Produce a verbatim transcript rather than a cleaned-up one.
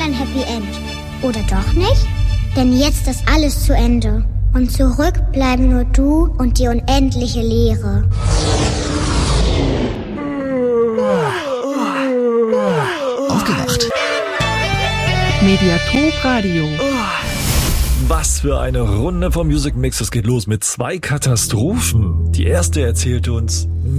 ein Happy End. Oder doch nicht? Denn jetzt ist alles zu Ende. Und zurück bleiben nur du und die unendliche Leere. Aufgewacht. Mediathek Radio. Was für eine Runde vom Music Mix. Es geht los mit zwei Katastrophen. Die erste erzählte uns